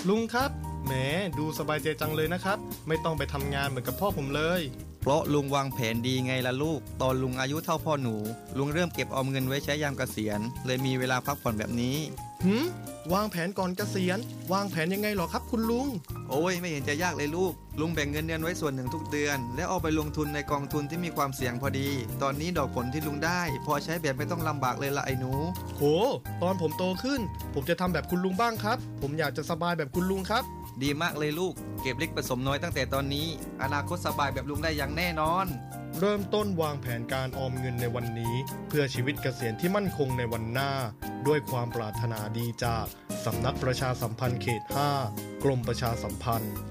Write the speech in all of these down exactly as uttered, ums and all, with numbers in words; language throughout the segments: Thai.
ลุงครับแหมดูสบายใจจังเลยนะครับไม่ต้องไปทำงานเหมือนกับพ่อผมเลยเพราะลุงวางแผนดีไงล่ะลูกตอนลุงอายุเท่าพ่อหนูลุงเริ่มเก็บออมเงินไว้ใช้ยามเกษียณเลยมีเวลาพักผ่อนแบบนี้หืมวางแผนก่อนเกษียณวางแผนยังไงหรอครับคุณลุงโอ้ยไม่เห็นจะยากเลยลูกลุงแบ่งเงินเดือนไว้ส่วนหนึ่งทุกเดือนแล้วเอาไปลงทุนในกองทุนที่มีความเสี่ยงพอดีตอนนี้ดอกผลที่ลุงได้พอใช้แบบไม่ต้องลำบากเลยละไอ้หนูโหตอนผมโตขึ้นผมจะทำแบบคุณลุงบ้างครับผมอยากจะสบายแบบคุณลุงครับดีมากเลยลูกเก็บเล็กผสมน้อยตั้งแต่ตอนนี้อนาคตสบายแบบลุงได้อย่างแน่นอนเริ่มต้นวางแผนการออมเงินในวันนี้เพื่อชีวิตเกษียณที่มั่นคงในวันหน้าด้วยความปรารถนาดีจากสำนักประชาสัมพันธ์เขตห้ากรมประชาสัมพันธ์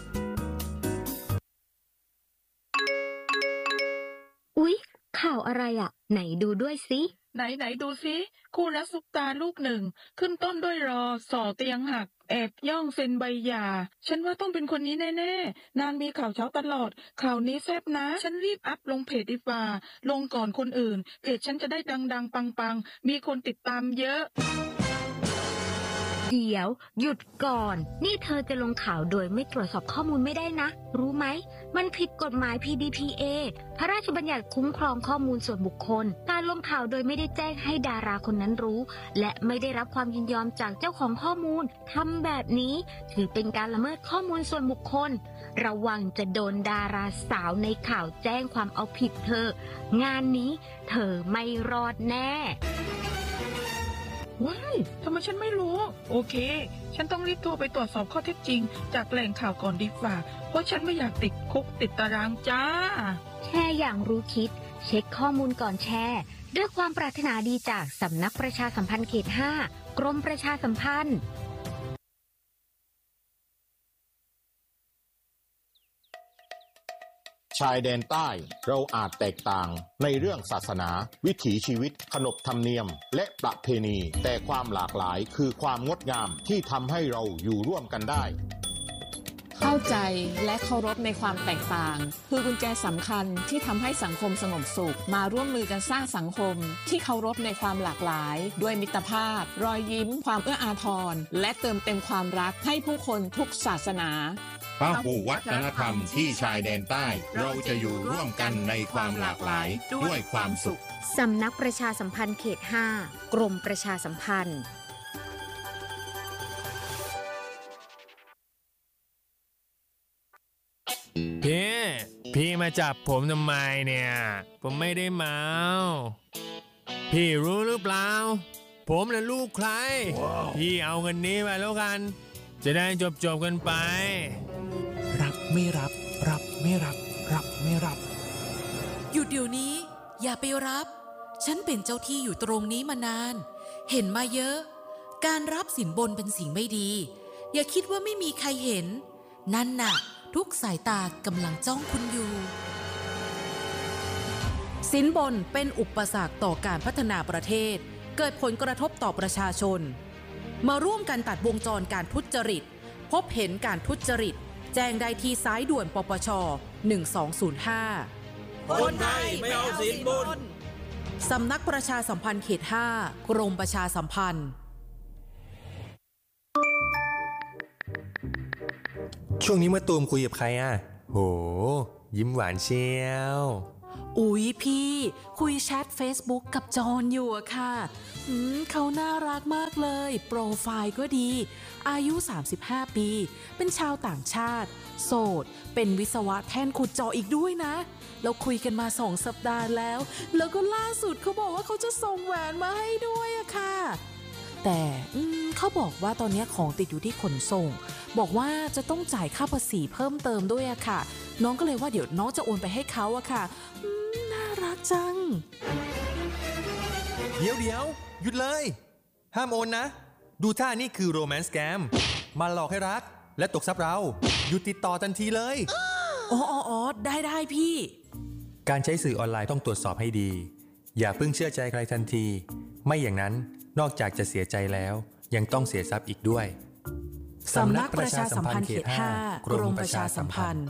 อุ๊ยข่าวอะไรอ่ะไหนดูด้วยสิไหนไหนดูสิคู่รักซุปตาลูกหนึ่งขึ้นต้นด้วยรอส่อเตียงหักแอบย่องเซ็นใบหย่าฉันว่าต้องเป็นคนนี้แน่ๆนานมีข่าวเช้าตลอดข่าวนี้แซ่บนะฉันรีบอัพลงเพจดีกว่าลงก่อนคนอื่นเพจฉันจะได้ดังๆปังๆมีคนติดตามเยอะเดี๋ยวหยุดก่อนนี่เธอจะลงข่าวโดยไม่ตรวจสอบข้อมูลไม่ได้นะรู้ไหมมันผิดกฎหมาย พี ดี พี เอ พระราชบัญญัติคุ้มครองข้อมูลส่วนบุคคลการลงข่าวโดยไม่ได้แจ้งให้ดาราคนนั้นรู้และไม่ได้รับความยินยอมจากเจ้าของข้อมูลทำแบบนี้ถือเป็นการละเมิดข้อมูลส่วนบุคคลระวังจะโดนดาราสาวในข่าวแจ้งความเอาผิดเธองานนี้เธอไม่รอดแน่ว้ายทำไมฉันไม่รู้โอเคฉันต้องรีบโทรไปตรวจสอบข้อเท็จจริงจากแหล่งข่าวก่อนดีกว่าเพราะฉันไม่อยากติดคุกติดตารางจ้าแชร์อย่างรู้คิดเช็คข้อมูลก่อนแชร์ด้วยความปรารถนาดีจากสำนักประชาสัมพันธ์เขตห้ากรมประชาสัมพันธ์ชายแดนใต้เราอาจแตกต่างในเรื่องศาสนาวิถีชีวิตขนบธรรมเนียมและประเพณีแต่ความหลากหลายคือความงดงามที่ทำให้เราอยู่ร่วมกันได้เข้าใจและเคารพในความแตกต่างคือกุญแจสำคัญที่ทำให้สังคมสงบสุขมาร่วมมือกันสร้างสังคมที่เคารพในความหลากหลายด้วยมิตรภาพรอยยิ้มความเอื้ออาทรและเติมเต็มความรักให้ผู้คนทุกศาสนาพหุวัฒนธรรมที่ชายแดนใต้เราจะอยู่ร่วมกันในความหลากหลายด้วยความสุขสำนักประชาสัมพันธ์เขตห้ากรมประชาสัมพันธ์พี่พี่มาจับผมทำไมเนี่ยผมไม่ได้เมาพี่รู้หรือเปล่าผมน่ะลูกใคร wow. พี่เอาเงินนี้ไปแล้วกันจะได้จบจบกันไปรับไม่รับรับไม่รับรับไม่รับหยุดเดี๋ยวนี้อย่าไปรับฉันเป็นเจ้าที่อยู่ตรงนี้มานานเห็นมาเยอะการรับสินบนเป็นสิ่งไม่ดีอย่าคิดว่าไม่มีใครเห็นนั่นน่ะทุกสายตากำลังจ้องคุณอยู่สินบนเป็นอุปสรรคต่อการพัฒนาประเทศเกิดผลกระทบต่อประชาชนมาร่วมกันตัดวงจรการทุจริตพบเห็นการทุจริตแจ้งได้ที่สายด่วนปปชหนึ่งสองศูนย์ห้าคนไทยไม่เอาสินบนสำนักประชาสัมพันธ์เขตห้ากรมประชาสัมพันธ์ช่วงนี้มะตูมคุยกับใครอ่ะโหยิ้มหวานเชียวอุ๊ยพี่คุยแชท Facebook กับจอนอยู่อะค่ะอืมเขาน่ารักมากเลยโปรไฟล์ก็ดีอายุสามสิบห้าปีเป็นชาวต่างชาติโสดเป็นวิศวะแท่นขุดเจาะอีกด้วยนะเราคุยกันมาสองสัปดาห์แล้วแล้วก็ล่าสุดเขาบอกว่าเขาจะส่งแหวนมาให้ด้วยอะค่ะแต่เขาบอกว่าตอนนี้ของติดอยู่ที่ขนส่งบอกว่าจะต้องจ่ายค่าภาษีเพิ่มเติมด้วยอะค่ะน้องก็เลยว่าเดี๋ยวน้องจะโอนไปให้เขาอะค่ะน่ารักจังเดี๋ยวเดี๋ยวหยุดเลยห้ามโอนนะดูท่านี่คือโรแมนต์สแกมมาหลอกให้รักและตกทรัพย์เราหยุดติดต่อทันทีเลยอ๋ออ๋อได้ได้พี่การใช้สื่อออนไลน์ต้องตรวจสอบให้ดีอย่าเพิ่งเชื่อใจใครทันทีไม่อย่างนั้นนอกจากจะเสียใจแล้วยังต้องเสียทรัพย์อีกด้วยสำนักประชาสัมพันธ์เขตห้ากรมประชาสัมพันธ์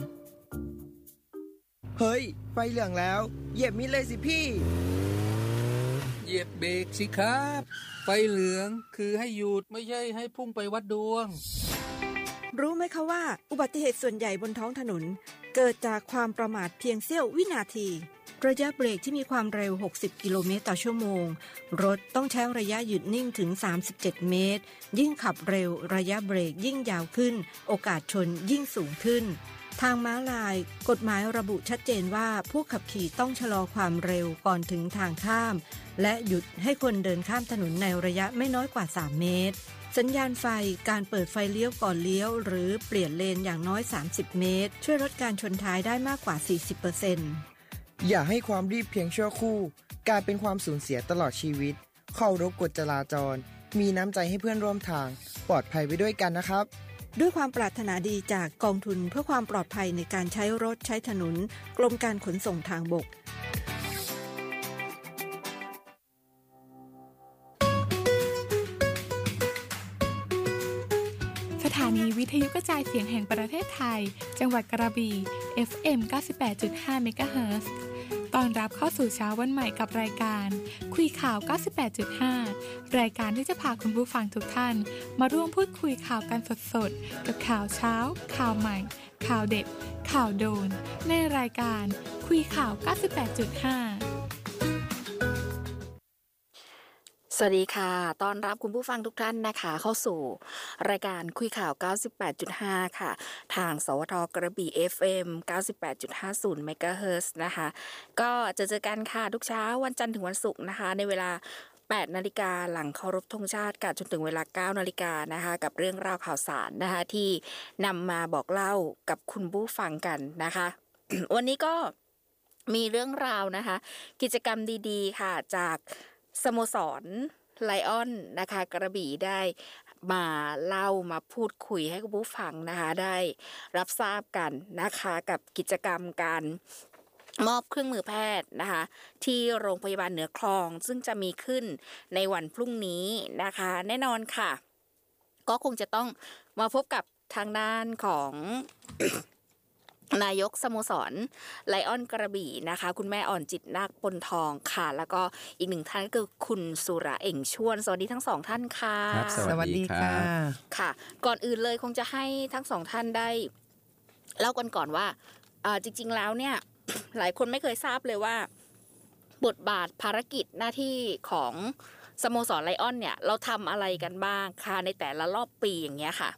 เฮ้ยไฟเหลืองแล้วเหยียบมิดเลยสิพี่เหยียบเบรกสิครับไฟเหลืองคือให้หยุดไม่ใช่ให้พุ่งไปวัดดวงรู้ไหมคะว่าอุบัติเหตุส่วนใหญ่บนท้องถนนเกิดจากความประมาทเพียงเสี้ยววินาทีระยะเบรกที่มีความเร็วหกสิบกิโลเมตรต่อชั่วโมงรถต้องใช้ระยะหยุดนิ่งถึงสามสิบเจ็ดเมตรยิ่งขับเร็วระยะเบรกยิ่งยาวขึ้นโอกาสชนยิ่งสูงขึ้นทางม้าลายกฎหมายระบุชัดเจนว่าผู้ขับขี่ต้องชะลอความเร็วก่อนถึงทางข้ามและหยุดให้คนเดินข้ามถนนในระยะไม่น้อยกว่าสามเมตรสัญญาณไฟการเปิดไฟเลี้ยวก่อนเลี้ยวหรือเปลี่ยนเลนอย่างน้อยสามสิบเมตรช่วยลดการชนท้ายได้มากกว่า สี่สิบเปอร์เซ็นต์อย่าให้ความรีบเพียงชั่วครู่กลายเป็นความสูญเสียตลอดชีวิตเคารพกฎจราจรมีน้ำใจให้เพื่อนร่วมทางปลอดภัยไปด้วยกันนะครับด้วยความปรารถนาดีจากกองทุนเพื่อความปลอดภัยในการใช้รถใช้ถนนกรมการขนส่งทางบกสถานีวิทยุกระจายเสียงแห่งประเทศไทยจังหวัดกระบี่ เอฟ เอ็ม เก้าสิบแปดจุดห้า เมกะเฮิรตซ์ตอนรับเข้าสู่เช้าวันใหม่กับรายการคุยข่าว เก้าสิบแปดจุดห้า รายการที่จะพาคุณผู้ฟังทุกท่านมาร่วมพูดคุยข่าวกันสดๆกับข่าวเช้าข่าวใหม่ข่าวเด็ดข่าวโดนในรายการคุยข่าว เก้าสิบแปดจุดห้าสวัสดีค่ะต้อนรับคุณผู้ฟังทุกท่านนะคะเข้าสู่รายการคุยข่าว เก้าสิบแปดจุดห้า ค่ะทางสวทกระบี่ เอฟ เอ็ม เก้าสิบแปดจุดห้าศูนย์ เมกะเฮิรตซ์นะคะก็จะเจอกันค่ะทุกเช้าวันจันทร์ถึงวันศุกร์นะคะในเวลา แปด นาฬิกาหลังเคารพธงชาติค่ะจนถึงเวลา เก้า นาฬิกานะคะกับเรื่องราวข่าวสารนะคะที่นำมาบอกเล่ากับคุณผู้ฟังกันนะคะ วันนี้ก็มีเรื่องราวนะคะกิจกรรมดีๆค่ะจากสโมสรไลออนนะคะกระบี่ได้มาเล่ามาพูดคุยให้คุณผู้ฟังนะคะได้รับทราบกันนะคะกับกิจกรรมการมอบเครื่องมือแพทย์นะคะที่โรงพยาบาลเหนือคลองซึ่งจะมีขึ้นในวันพรุ่งนี้นะคะแน่นอนค่ะก็คงจะต้องมาพบกับทางด้านของ นายกสโมสรไลออนกระบี่นะคะคุณแม่อ่อนจิตนาคปนทองค่ะแล้วก็อีกหนึ่งท่านก็คือคุณสุระเอ่งชวนสวัสดีทั้งสองท่านค่ะครับสวัสดีค่ะค่ะก่อนอื่นเลยคงจะให้ทั้งสองท่านได้เล่ากันก่อนว่าอ่าจริงๆแล้วเนี่ยหลายคนไม่เคยทราบเลยว่าบทบาทภารกิจหน้าที่ของสโมสรไลออนเนี่ยเราทำอะไรกันบ้างค่ะในแต่ละรอบปีอย่างเงี้ยค่ะ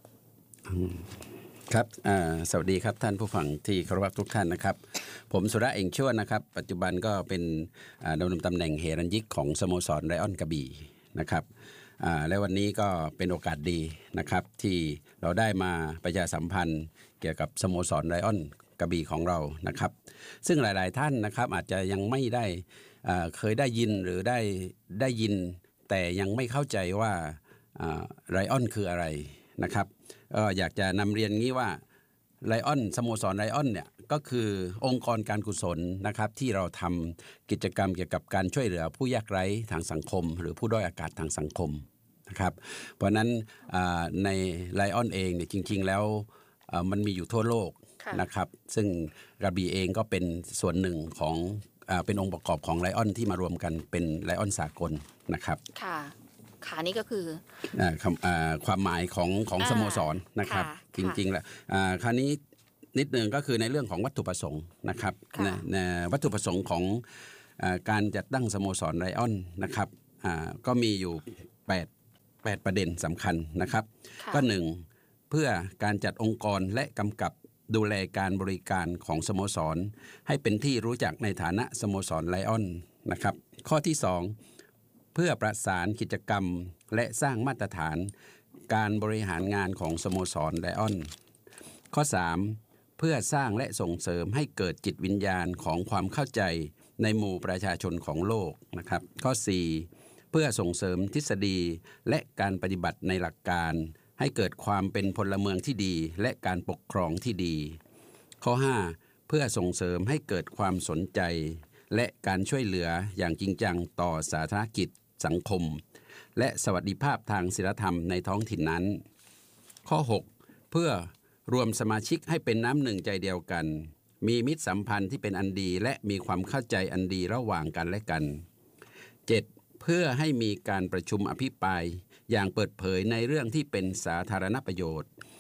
ครับสวัสดีครับท่านผู้ฟังที่เคารพทุกท่านนะครับผมสุระเอ่งชวนนะครับปัจจุบันก็เป็นดำรงตำแหน่งเฮรัญยิกของสโมสรไลออนกระบี่นะครับและวันนี้ก็เป็นโอกาสดีนะครับที่เราได้มาประชาสัมพันธ์เกี่ยวกับสโมสรไลออนกระบี่ของเรานะครับซึ่งหลายๆท่านนะครับอาจจะยังไม่ได้เคยได้ยินหรือได้ได้ยินแต่ยังไม่เข้าใจว่าไลออนคืออะไรนะครับก็อยากจะนำเรียนงี้ว่าไลออนสโมสรไลออนเนี่ยก็คือองค์กรการกุศลนะครับที่เราทำกิจกรรมเกี่ยวกับการช่วยเหลือผู้ยากไร้ทางสังคมหรือผู้ด้อยโอกาสทางสังคมนะครับเพราะนั้นในไลออนเองเนี่ยจริงๆแล้วมันมีอยู่ทั่วโลกนะครับซึ่งกระบี่เองก็เป็นส่วนหนึ่งของเป็นองค์ประกอบของไลออนที่มารวมกันเป็นไลออนสากลนะครับค่ะค่ะนี่ก็คือความหมายของของสโมสรนะครับจริงๆแล้วคราวนี้นิดนึงก็คือในเรื่องของวัตถุประสงค์นะครับในวัตถุประสงค์ของการจัดตั้งสโมสรไลออนนะครับก็มีอยู่แปด แปดประเด็นสำคัญนะครับก็หนึ่งเพื่อการจัดองค์กรและกำกับดูแลการบริการของสโมสรให้เป็นที่รู้จักในฐานะสโมสรไลออนนะครับข้อที่สองเพื่อประสานกิจกรรมและสร้างมาตรฐานการบริหารงานของสโมสรไลออนข้อสามเพื่อสร้างและส่งเสริมให้เกิดจิตวิญญาณของความเข้าใจในหมู่ประชาชนของโลกนะครับข้อสี่เพื่อส่งเสริมทฤษฎีและการปฏิบัติในหลักการให้เกิดความเป็นพลเมืองที่ดีและการปกครองที่ดีข้อห้าเพื่อส่งเสริมให้เกิดความสนใจและการช่วยเหลืออย่างจริงจังต่อสาธารณกิจสังคมและสวัสดิภาพทางศีลธรรมในท้องถิ่นนั้นข้อหกเพื่อรวมสมาชิกให้เป็นน้ำหนึ่งใจเดียวกันมีมิตรสัมพันธ์ที่เป็นอันดีและมีความเข้าใจอันดีระหว่างกันและกันเจ็ดเพื่อให้มีการประชุมอภิปรายอย่างเปิดเผยในเรื่องที่เป็นสาธารณประโยชน์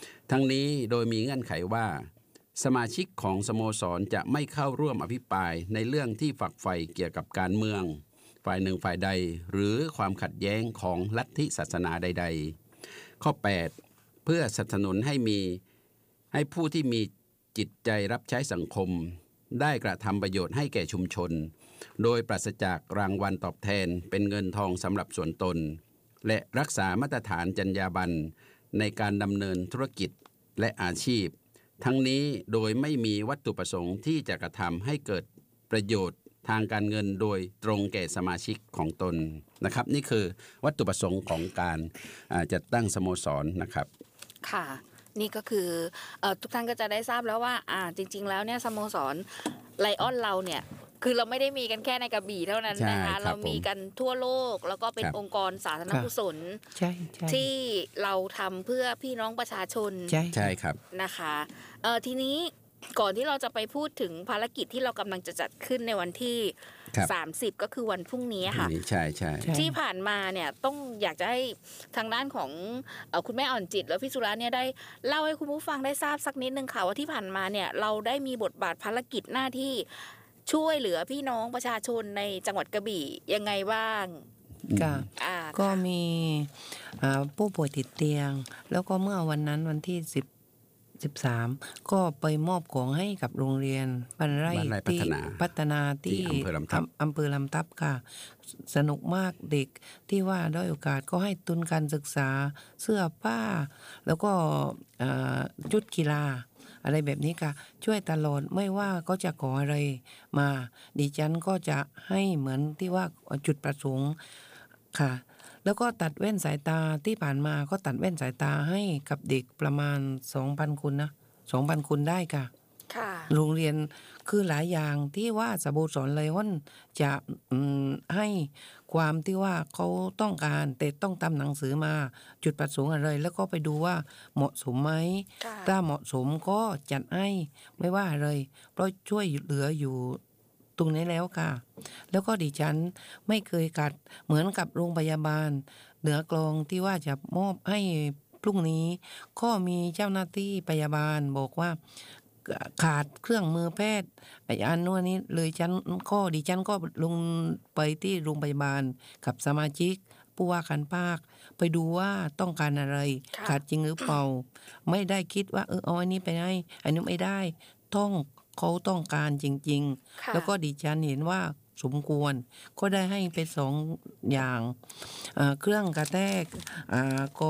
ทั้งนี้โดยมีเงื่อนไขว่าสมาชิกของสโมสรจะไม่เข้าร่วมอภิปรายในเรื่องที่ฝักใฝ่เกี่ยวกับการเมืองฝ่ายหนึ่งฝ่ายใดหรือความขัดแย้งของลัทธิศาสนาใดๆข้อแปดเพื่อสนับสนุนให้มีให้ผู้ที่มีจิตใจรับใช้สังคมได้กระทำประโยชน์ให้แก่ชุมชนโดยปราศจากรางวัลตอบแทนเป็นเงินทองสำหรับส่วนตนและรักษามาตรฐานจรรยาบรรณในการดำเนินธุรกิจและอาชีพทั้งนี้โดยไม่มีวัตถุประสงค์ที่จะกระทำให้เกิดประโยชน์ทางการเงินโดยตรงแก่สมาชิกของตนนะครับนี่คือวัตถุประสงค์ของการจัดตั้งสโมสรนะครับค่ะนี่ก็คือเอ่อทุกท่านก็จะได้ทราบแล้วว่าอ่าจริงๆแล้วเนี่ยสโมสรไลออนเราเนี่ยคือเราไม่ได้มีกันแค่ในกระบี่เท่านั้นนะคะเรามีกันทั่วโลกแล้วก็เป็นองค์กรสาธารณกุศลที่เราทำเพื่อพี่น้องประชาชนใช่ครับนะคะเอ่อทีนี้ก่อนที่เราจะไปพูดถึงภารกิจที่เรากำลังจะจัดขึ้นในวันที่สามสิบก็คือวันพรุ่งนี้ค่ะใช่ใช่ที่ผ่านมาเนี่ยต้องอยากจะให้ทางด้านของเอ่อคุณแม่อ่อนจิตแล้วพี่สุรัตน์เนี่ยได้เล่าให้คุณผู้ฟังได้ทราบสักนิดนึงค่ะว่าที่ผ่านมาเนี่ยเราได้มีบทบาทภารกิจหน้าที่ช่วยเหลือพี่น้องประชาชนในจังหวัดกระบี่ยังไงบ้างก็มีผู้ป่วยติดเตียงแล้วก็เมื่อวันนั้นวันที่สิบ สิบสามก็ไปมอบของให้กับโรงเรียนบ้านไร่ที่พัฒนาที่อำเภอลำทับค่ะสนุกมากเด็กที่ว่าด้อยโอกาสก็ให้ทุนการศึกษาเสื้อผ้าแล้วก็ชุดกีฬาอะไรแบบนี้ค่ะช่วยตลอดไม่ว่าก็จะขออะไรมาดิฉันก็จะให้เหมือนที่ว่าจุดประสงค์ค่ะแล้วก็ตัดแว่นสายตาที่ผ่านมาก็ตัดแว่นสายตาให้กับเด็กประมาณ สองพัน คนนะ สองพัน คนได้ค่ะโรงเรียนคือหลายอย่างที่ว่าสโมสรไลออนจะให้ความที่ว่าเขาต้องการแต่ต้องทำหนังสือมาจุดประสงค์อะไรแล้วก็ไปดูว่าเหมาะสมไหมถ้าเหมาะสมก็จัดให้ไม่ว่าอะไรเพราะช่วยเหลืออยู่ตรงนี้แล้วค่ะแล้วก็ดิฉันไม่เคยกัดเหมือนกับโรงพยาบาลเหนือกลองที่ว่าจะมอบให้พรุ่งนี้ก็มีเจ้าหน้าที่พยาบาลบอกว่าขาดเครื่องมือแพทย์ไอ้อันนู้นนี้เลยฉันก็ดิฉันก็ลงไปที่โรงพยาบาลกับสมาชิกผู้ว่าการภาคไปดูว่าต้องการอะไรขาดจริงหรือเปล่าไม่ได้คิดว่าเออเอาอันนี้ไปให้อันนี้ไม่ได้ต้องเขาต้องการจริงๆแล้วก็ดิฉันเห็นว่าสมควรก็ได้ให้ไปสองอย่างเครื่องกระแทกก็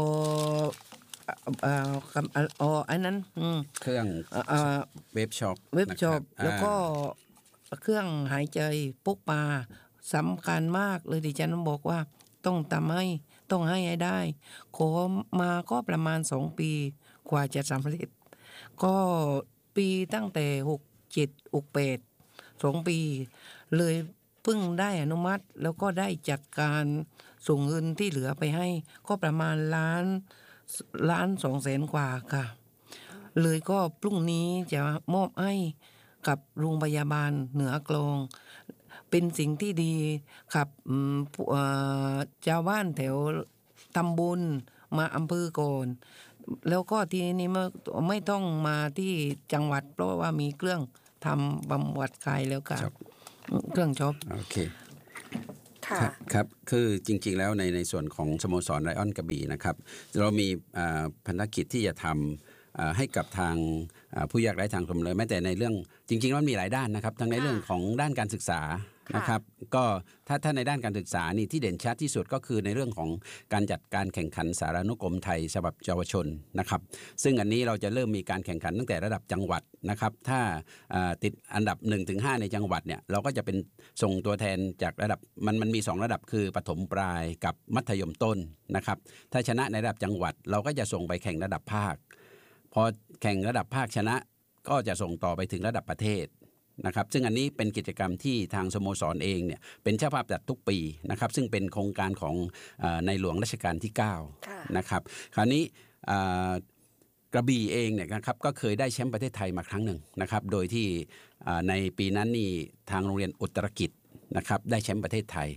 อ๋ออันนั้นเครื่องเวฟช็อคเวฟช็อคแล้วก็เครื่องหายใจพกพาสำคัญมากเลยดิฉันบอกว่าต้องทำให้ต้องให้ให้ได้ขอมาก็ประมาณสองปีกว่าจะสำเร็จก็ปีตั้งแต่หกเจ็ดหกแปดสองปีเลยเพิ่งได้อนุมัติแล้วก็ได้จัดการส่งเงินที่เหลือไปให้ก็ประมาณล้านล้านสองแสนกว่าค่ะเลยก็พรุ่งนี้จะมอบให้กับโรงพยาบาลเหนือกลองเป็นสิ่งที่ดีครับชาวบ้านแถวตำบลมาอำเภอก่อนแล้วก็ทีนี้ไม่ต้องมาที่จังหวัดเพราะว่ามีเครื่องทำบำบัดกายแล้วค่ะเครื่องช็อปโอเคครับคือจริงๆแล้วในในส่วนของสโมสรไลออนกระบี่นะครับเรามีภารกิจที่จะทำให้กับทางผู้ยากไร้ทางชมเลยแม้แต่ในเรื่องจริงๆแล้วมีหลายด้านนะครับทั้งในเรื่องของด้านการศึกษานะครับก็ถ้าถ้าในด้านการศึกษานี่ที่เด่นชัดที่สุดก็คือในเรื่องของการจัดการแข่งขันสารานุกรมไทยฉบับเยาวชนนะครับซึ่งอันนี้เราจะเริ่มมีการแข่งขันตั้งแต่ระดับจังหวัดนะครับถ้าติดอันดับ หนึ่งถึงห้า ในจังหวัดเนี่ยเราก็จะเป็นส่งตัวแทนจากระดับมันมันมีสองระดับคือประถมปลายกับมัธยมต้นนะครับถ้าชนะในระดับจังหวัดเราก็จะส่งไปแข่งระดับภาคพอแข่งระดับภาคชนะก็จะส่งต่อไปถึงระดับประเทศนะครับซึ่งอันนี้เป็นกิจกรรมที่ทางสโมสรเองเนี่ยเป็นเจ้าภาพจัดทุกปีนะครับซึ่งเป็นโครงการของในหลวงรัชกาลที่เก้านะครับคราวนี้กระบี่เองเนี่ยนะครับก็เคยได้แชมป์ประเทศไทยมาครั้งหนึ่งนะครับโดยที่ในปีนั้นนี่ทางโรงเรียนอุตรกิจนะครับได้แชมป์ประเทศไทย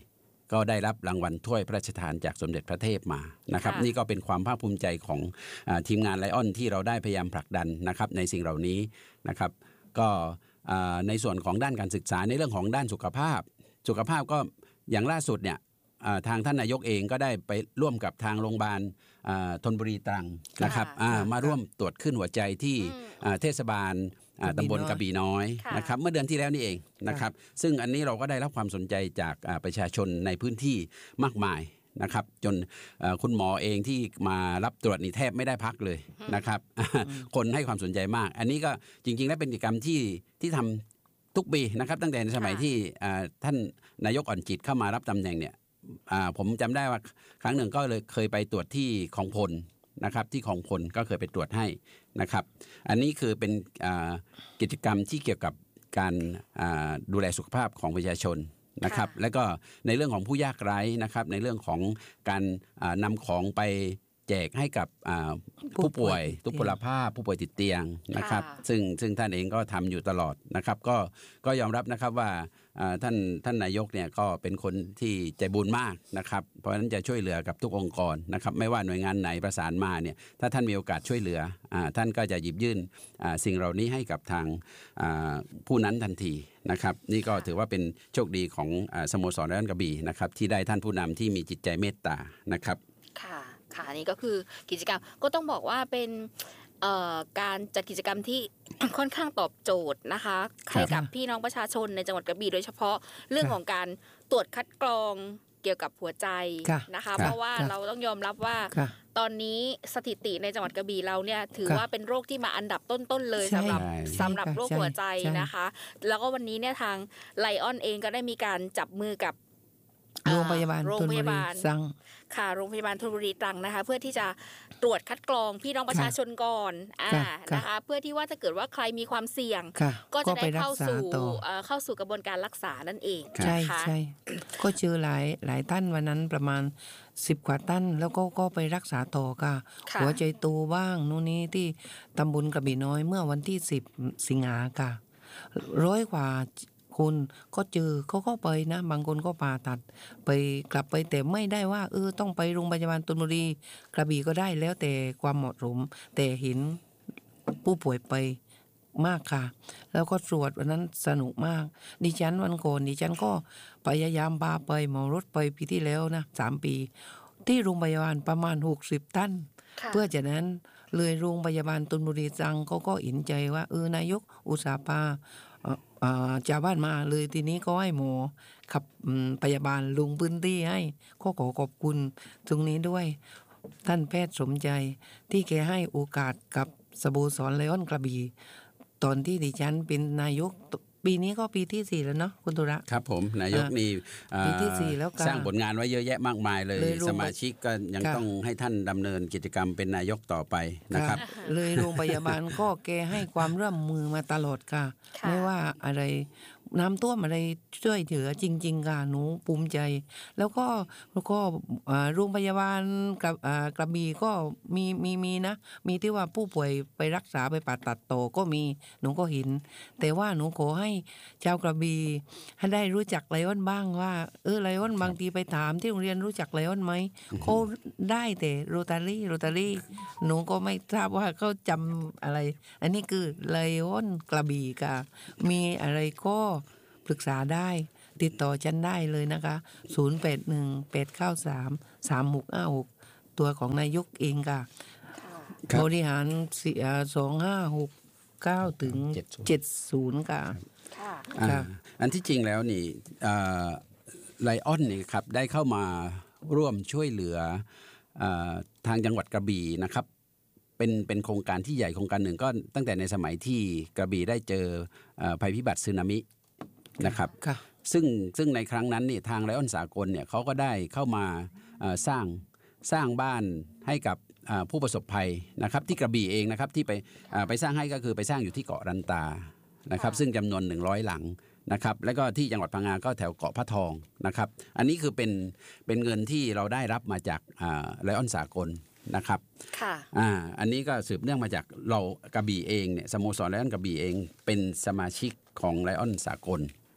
ก็ได้รับรางวัลถ้วยพระราชทานจากสมเด็จพระเทพมานะครับนี่ก็เป็นความภาคภูมิใจของอ่าทีมงานไลออนที่เราได้พยายามผลักดันนะครับในสิ่งเหล่านี้นะครับก็อ่าในส่วนของด้านการศึกษาในเรื่องของด้านสุขภาพสุขภาพก็อย่างล่าสุดเนี่ยทางท่านนายกเองก็ได้ไปร่วมกับทางโรงพยาบาลธนบุรีตรังนะครับมาร่วมตรวจขึ้นหัวใจที่เทศบาลตำบลกระบี่น้อยนะครับเมื่อเดือนที่แล้วนี่เองนะครับซึ่งอันนี้เราก็ได้รับความสนใจจากประชาชนในพื้นที่มากมายนะครับจนคุณหมอเองที่มารับตรวจนี่แทบไม่ได้พักเลยนะครับคนให้ความสนใจมากอันนี้ก็จริงๆแล้วเป็นกิจกรรมที่ที่ทำทุกปีนะครับตั้งแต่ในสมัยที่ท่านนายกอ่อนจิตเข้ามารับตำแหน่งเนี่ยผมจำได้ว่าครั้งหนึ่งก็เลยเคยไปตรวจที่ของพลนะครับที่ของพลก็เคยไปตรวจให้นะครับอันนี้คือเป็นกิจกรรมที่เกี่ยวกับการดูแลสุขภาพของประชาชนนะครับแล้วก็ในเรื่องของผู้ยากไร้นะครับในเรื่องของการนำของไปแจกให้กับผู้ป่วยทุพพลภาพผู้ป่วยติดเตียงนะครับซึ่งซึ่งท่านเองก็ทำอยู่ตลอดนะครับก็ก็ยอมรับนะครับว่าท่านท่านนายกเนี่ยก็เป็นคนที่ใจบุญมากนะครับเพราะฉะนั้นจะช่วยเหลือกับทุกองค์กรนะครับไม่ว่าหน่วยงานไหนประสานมาเนี่ยถ้าท่านมีโอกาสช่วยเหลือท่านก็จะหยิบยื่นสิ่งเหล่านี้ให้กับทางผู้นั้นทันทีนะครับนี่ก็ถือว่าเป็นโชคดีของสโมสรไลออนกระบี่นะครับที่ได้ท่านผู้นำที่มีจิตใจเมตตานะครับค่ะค่ะนี่ก็คือกิจกรรมก็ต้องบอกว่าเป็นการจัดกิจกรรมที่ ค่อนข้างตอบโจทย์นะคะให้กับพี่น้องประชาชนในจังหวัดกระบี่โดยเฉพาะเรื่องของการตรวจคัดกรองเกี่ยวกับหัวใจนะคะเพราะว่าเราต้องยอมรับว่าตอนนี้สถิติในจังหวัดกระบี่เราเนี่ยถือว่าเป็นโรคที่มาอันดับต้นๆเลยสำหรับสำหรับโรคหัวใจนะคะแล้วก็วันนี้เนี่ยทางไลออนเองก็ได้มีการจับมือกับโรงพยาบาลธนบุรีตรังค่ะโรงพยาบาลธนบุรีตรังนะคะเพื่อที่จะตรวจคัดกรองพี่น้องประชาชนก่อนอ่านะคะเพื่อที่ว่าถ้าเกิดว่าใครมีความเสี่ยงก็จะได้เข้าสู่เข้าสู่กระบวนการรักษานั่นเองใช่ใช่ก็เจอหลายหลายท่านวันนั้นประมาณสิบกว่าท่านแล้วก็ก็ไปรักษาต่อค่ะหัวใจโตบ้างนู่นนี่ที่ตำบลกระบี่น้อยเมื่อวันที่สิบสิงหาค่ะร้อยกว่าคนก็เจอเขาก็ไปนะบางคนก็ผ่าตัดไปกลับไปแต่ไม่ได้ว่าเออต้องไปโรงพยาบาลธนบุรีกระบี่ก็ได้แล้วแต่ความเหมาะสมแต่เห็นผู้ป่วยไปมากค่ะแล้วก็ตรวจวันนั้นสนุกมากดิฉันวันก่อนดิฉันก็พยายามพาไปเหมารถไปปีที่แล้วนะสามปีที่โรงพยาบาลประมาณหกสิบท่านเพื่อจะนั้นเลยโรงพยาบาลธนบุรีตรังเขาก็เห็นใจว่าเออนายกอุตสาห์พาชาวบ้านมาเลยทีนี้ก็ให้หมอขับพยาบาลลงพื้นที่ให้ก็ขอขอบคุณตรงนี้ด้วยท่านแพทย์สมใจที่แกให้โอกาสกับสโมสรไลออนกระบี่ตอนที่ดิฉันเป็นนายกปีนี้ก็ปีที่สี่แล้วเนาะคุณตุระครับผมนายกนี่ปีที่สี่แล้วสร้างผลงานไว้เยอะแยะมากมายเลยสมาชิกก็ยังต้องให้ท่านดำเนินกิจกรรมเป็นนายกต่อไปนะครับเลยโรงพยาบาลก็แกให้ความร่วมมือมาตลอดค่ะไม่ว่าอะไรน้ำท่วมอะไรช่วยเหลือจริงๆค่ะหนูภูมิใจแล้วก็แล้วก็โรงพยาบาลกับกระบี่ก็มีมีมีนะมีที่ว่าผู้ป่วยไปรักษาไปผ่าตัดโตก็มีหนูก็เห็นแต่ว่าหนูขอให้ชาวกระบี่ให้ได้รู้จักไลออนบ้างว่าเออไลออนบางทีไปถามที่โรงเรียนรู้จักไลออนไหมเขาได้แต่โรตารี่โรตารี่หนูก็ไม่ทราบว่าเขาจำอะไรอันนี้คือไลออนกระบี่ค่ะมีอะไรก็ปรึกษาได้ติดต่อฉันได้เลยนะคะศูนย์ แปด หนึ่ง แปด เก้า สาม สาม หก ห้า หกตัวของนายกเองค่ะบริหารสอง ห้า หก เก้าถึงเจ็ดสิบค่ะอันที่จริงแล้วนี่ไลออนนี่ครับได้เข้ามาร่วมช่วยเหลือทางจังหวัดกระบี่นะครับเป็นเป็นโครงการที่ใหญ่โครงการหนึ่งก็ตั้งแต่ในสมัยที่กระบี่ได้เจอภัยพิบัติสึนามินะครับซึ่งซึ่งในครั้งนั้นนี่ทางไลออนสากลเนี่ยเขาก็ได้เข้ามาสร้างสร้างบ้านให้กับผู้ประสบภัยนะครับที่กระบี่เองนะครับที่ไปไปสร้างให้ก็คือไปสร้างอยู่ที่เกาะรันตานะครับซึ่งจำนวนหนึ่งร้อยหลังนะครับแล้วก็ที่จังหวัดพังงาก็แถวเกาะพระทองนะครับอันนี้คือเป็นเป็นเงินที่เราได้รับมาจากไลออนสากลนะครับค่ะอ่าอันนี้ก็สืบเนื่องมาจากเรากระบี่เองเนี่ยสโมสรไลออนกระบี่เองเป็นสมาชิกของไลออนสากล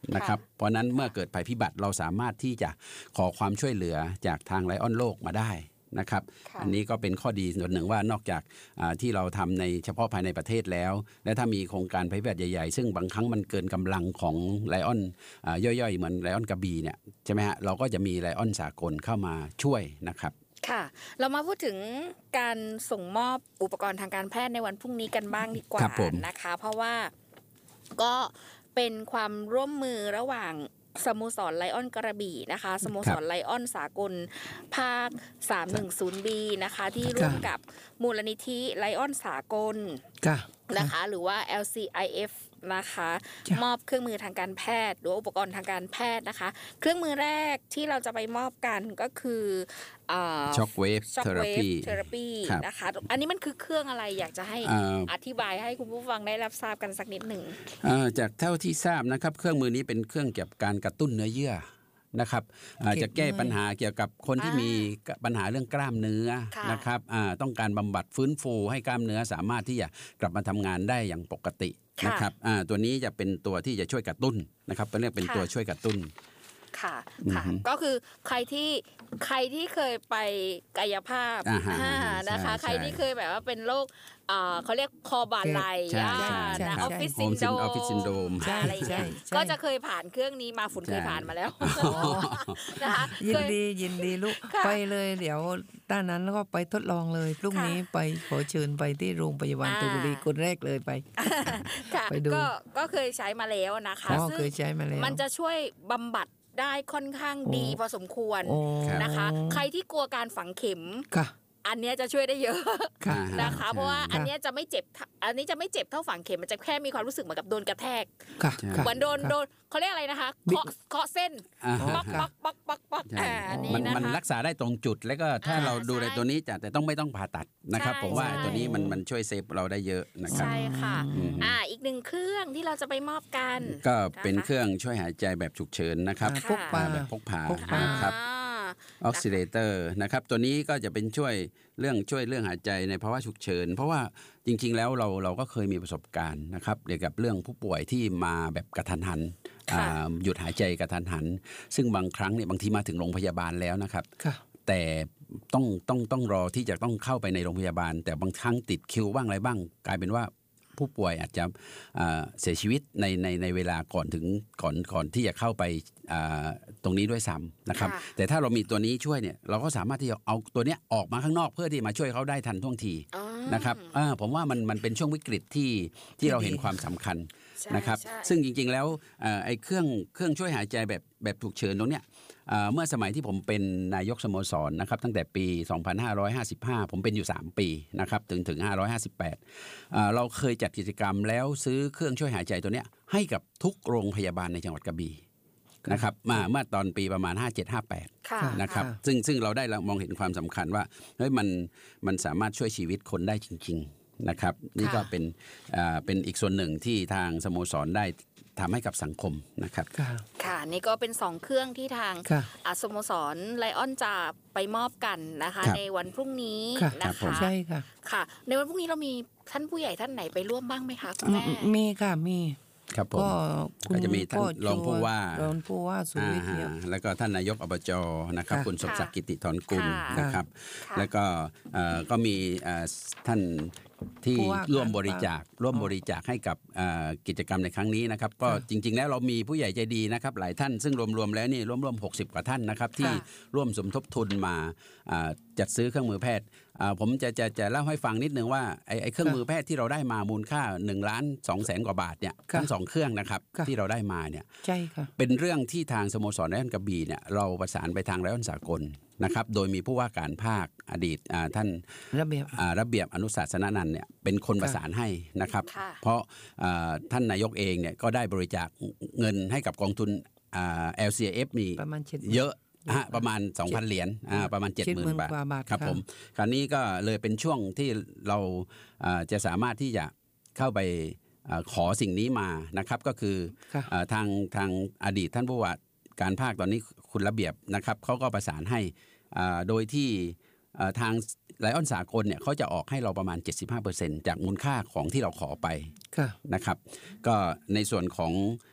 นะครับเพราะนั้นเมื่อเกิดภัยพิบัติเราสามารถที่จะขอความช่วยเหลือจากทางไลออนโลกมาได้นะครับอันนี้ก็เป็นข้อดีส่วนหนึ่งว่านอกจากที่เราทำในเฉพาะภายในประเทศแล้วและถ้ามีโครงการภัยพิบัติใหญ่ๆซึ่งบางครั้งมันเกินกำลังของไลออนย่อยๆเหมือนไลออนกระบี่เนี่ยใช่ไหมฮะเราก็จะมีไลออนสากลเข้ามาช่วยนะครับค่ะเรามาพูดถึงการส่งมอบอุปกรณ์ทางการแพทย์ในวันพรุ่งนี้กันบ้างดีกว่านะคะเพราะว่าก็เป็นความร่วมมือระหว่างสโมสรไลออนกระบี่นะคะสโมสรไลออนสากลภาค สามหนึ่งศูนย์ บี นะคะที่ร่วมกับมูลนิธิไลออนสากลนะคะหรือว่า แอล ซี ไอ เอฟ นะคะมอบเครื่องมือทางการแพทย์หรืออุปกรณ์ทางการแพทย์นะคะเครื่องมือแรกที่เราจะไปมอบกันก็คือช็อคเวฟเทอราพีเทอราพีนะคะอันนี้มันคือเครื่องอะไรอยากจะให้อธิบายให้คุณผู้ฟังได้รับทราบกันสักนิดหนึ่งจากเท่าที่ทราบนะครับเครื่องมือนี้เป็นเครื่องเกี่ยวกับการกระตุ้นเนื้อเยื่อนะครับจะแก้ปัญหาเกี่ยวกับคนที่มีปัญหาเรื่องกล้ามเนื้อนะครับต้องการบำบัดฟื้นฟูให้กล้ามเนื้อสามารถที่จะกลับมาทำงานได้อย่างปกตินะครับตัวนี้จะเป็นตัวที่จะช่วยกระตุ้นนะครับเป็นเรียกเป็นตัวช่วยกระตุ้นค่ะค่ะก็คือใครที่ใครที่เคยไปกายภาพนะคะใครที่เคยแบบว่าเป็นโรคเขาเรียกคอบาไหล่นะออฟฟิศซินโดรมอะไรอย่างเงี้ยก็จะเคยผ่านเครื่องนี้มาฝุ่นเคยผ่านมาแล้วนะคะยินดียินดีลูกไปเลยเดี๋ยวด้านนั้นแล้วก็ไปทดลองเลยพรุ่งนี้ไปขอเชิญไปที่โรงพยาบาลตุลบุรีคนแรกเลยไปไปดูก็ก็เคยใช้มาแล้วนะคะซึ่งมันจะช่วยบำบัดได้ค่อนข้างดีพอสมควรนะคะใครที่กลัวการฝังเข็มอันนี้จะช่วยได้เยอะนะคะเพราะว่าอันนี้จะไม่เจ็บอันนี้จะไม่เจ็บเท่าฝังเข็มมันจะแค่มีความรู้สึกเหมือนกับโดนกระแทกเหมือนโดนโดนเขาเรียกอะไรนะคะเคาะเคาะเส้นปักปักปักปักปักอันนี้นะคะมันรักษาได้ตรงจุดแล้วก็ถ้าเราดูในตัวนี้จะแต่ต้องไม่ต้องผ่าตัดนะครับผมว่าตัวนี้มันมันช่วยเซฟเราได้เยอะนะครับใช่ค่ะอ่าอีกหนึ่งเครื่องที่เราจะไปมอบกันก็เป็นเครื่องช่วยหายใจแบบฉุกเฉินนะครับพกพาแบบพกพานะครับออกซิเลเตอร์นะครับตัวนี้ก็จะเป็นช่วยเรื่องช่วยเรื่องหายใจในภาวะฉุกเฉินเพราะว่าจริงๆแล้วเราเราก็เคยมีประสบการณ์นะครับเกี่ยวกับเรื่องผู้ป่วยที่มาแบบกระทันหันหยุดหายใจกระทันหันซึ่งบางครั้งเนี่ยบางทีมาถึงโรงพยาบาลแล้วนะครับแต่ต้องต้องต้องรอที่จะต้องเข้าไปในโรงพยาบาลแต่บางครั้งติดคิวบ้างอะไรบ้างกลายเป็นว่าผู้ป่วยอาจจะเสียชีวิตในในในเวลาก่อนถึงก่อนก่อนที่จะเข้าไปตรงนี้ด้วยซ้ำนะครับแต่ถ้าเรามีตัวนี้ช่วยเนี่ยเราก็สามารถที่จะเอาตัวนี้ออกมาข้างนอกเพื่อที่มาช่วยเขาได้ทันท่วงทีนะครับผมว่ามันมันเป็นช่วงวิกฤตที่ที่เราเห็นความสำคัญนะครับซึ่งจริงๆแล้วไอ้เครื่องเครื่องช่วยหายใจแบบแบบฉุกเฉินตรงเนี้ยเมื่อสมัยที่ผมเป็นนายกสโมสรนะครับตั้งแต่ปีสองพันห้าร้อยห้าสิบห้าผมเป็นอยู่สามปีนะครับถึงถึงห้าร้อยห้าสิบแปดเราเคยจัดกิจกรรมแล้วซื้อเครื่องช่วยหายใจตัวเนี้ยให้กับทุกโรงพยาบาลในจังหวัดกระบี่นะครับมาเมื่อตอนปีประมาณห้าเจ็ด ห้าแปดนะครับซึ่งซึ่งเราได้มองเห็นความสำคัญว่าเฮ้ยมันมันสามารถช่วยชีวิตคนได้จริงๆนะครับนี่ก็เป็นเป็นอีกส่วนหนึ่งที่ทางสโมสรได้ทำให้กับสังคมนะครับค่ะนี่ก็เป็นสองเครื่องที่ทางสโมสรไลออนจะไปมอบกันนะคะในวันพรุ่งนี้นะคะใช่ค่ะค่ะในวันพรุ่งนี้เรามีท่านผู้ใหญ่ท่านไหนไปร่วมบ้างไหมคะคุณแม่มีค่ะมีครับผมก็จะมีท่านรองผู้ว่ารองผู้ว่าสุวิทย์แล้วก็ท่านนายกอบจนะครับคุณสมศักดิ์กิติธรกุลนะครับแล้วก็ก็มีท่านที่ร่วมบริจาคร่วมบริจาคให้กับกิจกรรมในครั้งนี้นะครับก็จริงๆแล้วเรามีผู้ใหญ่ใจดีนะครับหลายท่านซึ่งรวมๆแล้วนี่ร่วมๆหกสิบกว่าท่านนะครับที่ร่วมสมทบทุนมาจัดซื้อเครื่องมือแพทย์ผมจะจะจะเล่าให้ฟังนิดนึงว่าไอ้เครื่องมือแพทย์ที่เราได้มามูลค่าหนึ่งล้านสองแสนกว่าบาทเนี่ยทั้งสองเครื่องนะครับที่เราได้มาเนี่ยใช่ค่ะเป็นเรื่องที่ทางสโมสรไลออนกระบี่เนี่ยเราประสานไปทางไลออนสากลนะครับโดยมีผู้ว่าการภาคอดีตท่านระเบียบระเบียบอนุศาสนนันท์เนี่ยเป็นคนประสานให้นะครับเพราะท่านนายกเองเนี่ยก็ได้บริจาคเงินให้กับกองทุน แอล ซี ไอ เอฟ มีเยอะประมาณ สองพัน เหรียญประมาณ เจ็ดหมื่น บาทครับผมคราวนี้ก็เลยเป็นช่วงที่เราจะสามารถที่จะเข้าไปขอสิ่งนี้มานะครับก็คือทางทางอดีตท่านผู้ว่าการภาคตอนนี้คุณระเบียบนะครับเขาก็ประสานให้โดยที่ทางไลออนสากลเนี่ยเขาจะออกให้เราประมาณ เจ็ดสิบห้าเปอร์เซ็นต์ จากมูลค่าของที่เราขอไปนะครับก็ในส่วนของ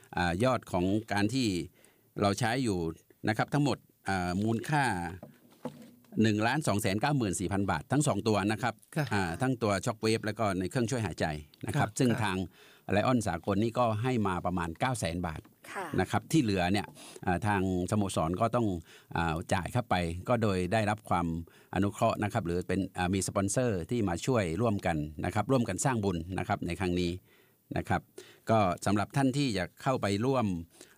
ยอดของการที่เราใช้อยู่นะครับทั้งหมดมูลค่าหนึ่งล้านสองแสนเก้าหมื่นสี่พันบาททั้งสองตัวนะครับทั้งตัวช็อคเวฟแล้วก็ในเครื่องช่วยหายใจนะครับซึ่งทางไลออนสากลนี่ก็ให้มาประมาณ เก้าแสนบาทนะครับที่เหลือเนี่ยทางสโมสรก็ต้องจ่ายเข้าไปก็โดยได้รับความอนุเคราะห์นะครับหรือเป็นมีสปอนเซอร์ที่มาช่วยร่วมกันนะครับร่วมกันสร้างบุญนะครับในครั้งนี้นะครับก็สำหรับท่านที่อยากเข้าไปร่วม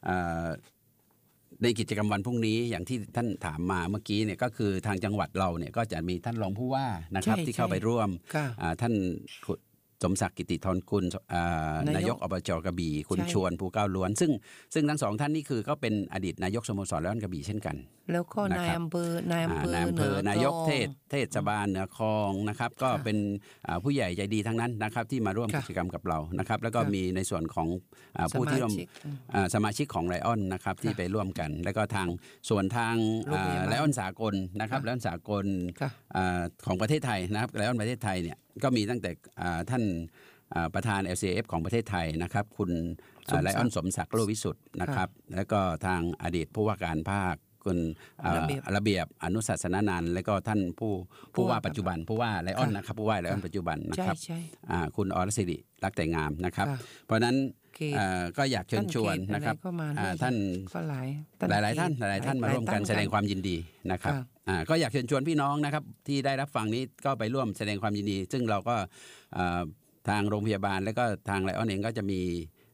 ในกิจกรรมวันพรุ่งนี้อย่างที่ท่านถามมาเมื่อกี้เนี่ยก็คือทางจังหวัดเราเนี่ยก็จะมีท่านรองผู้ว่านะครับที่เข้าไปร่วมท่านสมศักดิ์กิติธรกุลนายกอบจกระบี่คุณชวนภูเก้าล้วนซึ่งซึ่งทั้งสองท่านนี่คือก็เป็นอดีตนายกสโมสรไลออนกระบี่เช่นกันแล้วก็นายอำเภอนายอำเภอเหนือนายกเทศเทศบาลเหนือคลองนะครับก็เป็นผู้ใหญ่ใจดีทั้งนั้นนะครับที่มาร่วมกิจกรรมกับเรานะครับแล้วก็มีในส่วนของผู้ที่ร่วมสมาชิกของไลออนนะครับที่ไปร่วมกันแล้วก็ทางส่วนทางไลออนสากลนะครับไลออนสากลของประเทศไทยนะครับไลออนประเทศไทยเนี่ยก็มีตั้งแต่ท่านประธาน แอล ซี เอฟ ของประเทศไทยนะครับคุณไลออนสมศักดิ์โลวิสุทธิ์นะครับแล้วก็ทางอดีตผู้ว่าการภาคคุณระเบียบอนุศาสนนันท์และก็ท่านผู้ผู้ว่าปัจจุบันผู้ว่าไลออนนะครับผู้ว่าไลออนปัจจุบันนะครับคุณอรศิริรักแต่งามนะครับเพราะนั้นก็อยากเชิญชวนนะครับท่านหลายหลายท่านหลายท่านมาร่วมกันแสดงความยินดีนะครับก็อยากเชิญชวนพี่น้องนะครับที่ได้รับฟังนี้ก็ไปร่วมแสดงความยินดีซึ่งเราก็ทางโรงพยาบาลและก็ทางไลออนเองก็จะมี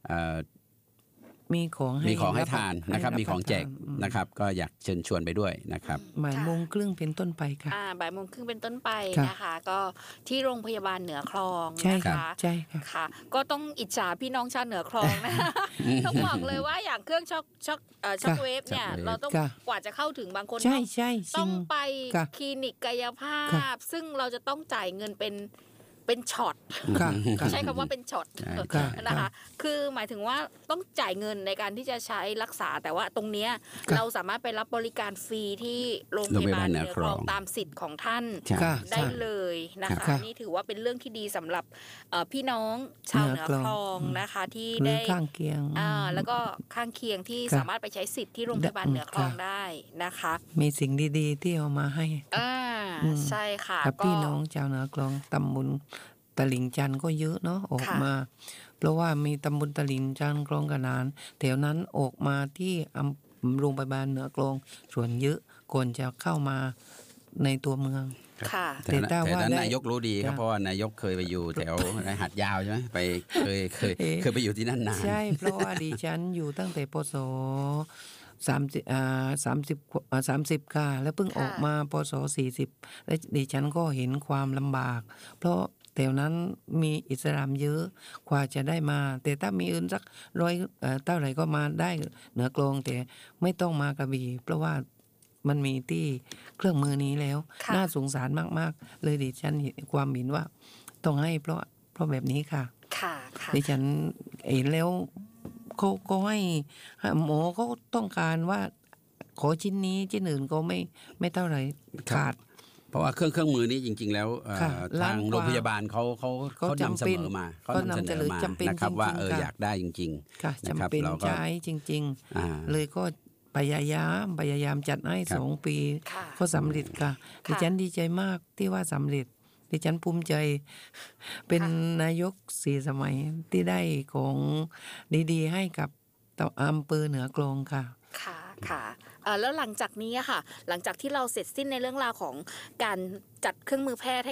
มีของให้มีของให้ทานนะครับมีของแจกนะครับก็อยากเชิญชวนไปด้วยนะครับบ่ายโมงครึ่งเป็นต้นไปค่ะอ่าบ่ายโมงครึ่งเป็นต้นไปนะคะก็ที่โรงพยาบาลเหนือคลองนะคะใช่ค่ะก็ต้องอิจฉาพี่น้องชาวเหนือคลองนะต้องบอกเลยว่าอย่างเครื่องช็อกช็อกเอ่อช็อกเวฟเนี่ยเราต้องกว่าจะเข้าถึงบางคนต้องไปคลินิกกายภาพซึ่งเราจะต้องจ่ายเงินเป็นเป็นช็อตใช้คำว่าเป็นช็อตนะคะคือหมายถึงว่าต้องจ่ายเงินในการที่จะใช้รักษาแต่ว่าตรงนี้เราสามารถไปรับบริการฟรีที่โรงพยาบาลเหนือคลองตามสิทธิ์ของท่านได้เลยนะคะนี่ถือว่าเป็นเรื่องที่ดีสำหรับพี่น้องชาวเหนือคลองนะคะที่ได้ข้างเคียงแล้วก็ข้างเคียงที่สามารถไปใช้สิทธิ์ที่โรงพยาบาลเหนือคลองได้นะคะมีสิ่งดีๆที่เอามาให้อ่าใช่ค่ะกับพี่น้องชาวเหนือคลองตำบลตลิ่งชันก็เยอะเนาะออกมาเพราะว่ามีตำบลตลิ่งชันคลองกระนานแถวนั้นออกมาที่โรงพยาบาลเหนือคลองส่วนเยอะก่อนจะเข้ามาในตัวเมืองแต่แต่นั้นนายกรู้ดีครับเพราะว่านายกเคยไปอยู่แถวหาดยาวใช่ไหมไปเคยเคยเคยไปอยู่ที่นั่นนานใช่เพราะว่าดิฉันอยู่ตั้งแต่ปศสามสิบอ่าสามสิบอ่าสามสิบค่ะแล้วเพิ่งออกมาปศสี่สิบและดิฉันก็เห็นความลำบากเพราะแถวนั้นมีอิสลามเยอะกว่าจะได้มาแต่ถ้ามีอื่นสักร้อยเท่าไหร่ก็มาได้เหนือกลองแต่ไม่ต้องมากระบี่เพราะว่ามันมีที่เครื่องมือนี้แล้วน่าสงสารมากๆเลยดิฉันเห็นความเห็นว่าต้องให้เพราะเพราะแบบนี้ค่ะดิฉันเห็นแล้วเขาก็ให้หมอเขาต้องการว่าขอชิ้นนี้ชิ้นอื่นก็ไม่ไม่เท่าไหร่ขาดเพราะว่าเครื่องเครื่องมือนี้จริงๆแล้วทางโรงพยาบาลเขาเขาเขานำเสนอมาเขานำเสนอมานะครับว่าเอออยากได้จริงๆนะครับเราก็ใช้จริงๆเลยก็พยายามพยายามจัดให้สองปีก็สำเร็จค่ะดิฉันดีใจมากที่ว่าสำเร็จดิฉันภูมิใจเป็นนายกสี่สมัยที่ได้ของดีๆให้กับอำเภอเหนือกลองค่ะค่ะค่ะแล้วหลังจากนี้ค่ะหลังจากที่เราเสร็จสิ้นในเรื่องราวของการจัดเครื่องมือแพทย์